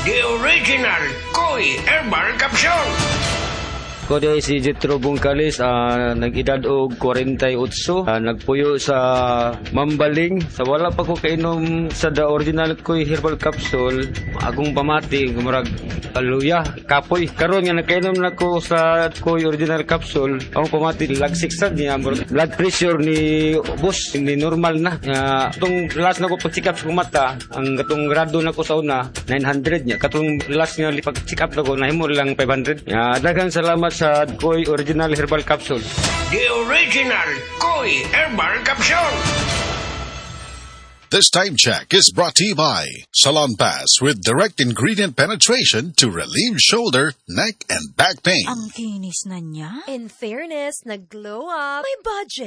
The original Koy Herbal Capsule. Ko di si Jetro Bungkalis, nag-edad og 48, nagpuyo sa Mambaling. Sa wala pa ko kainom sa the original Koy Herbal Capsule, akong pamati, kumurag kaluya, kapoy. Karon nga nagkainom na ko sa Koy Original Capsule, akong pamati, lagsik sad niya, blood pressure ni boss, ni normal na. Itong last na ko pag-check up sa mata, ang katong grado na ko sa una, 900 niya. Katong last nga pag-check up na ko, nahimo lang 500. Daghang salamat sa Koy Original Herbal Capsule. The original Koy Herbal Capsule. This time check is brought to you by Salon Pass with direct ingredient penetration to relieve shoulder, neck, and back pain. Ang kinis na niya. In fairness, nag-glow up. May budget.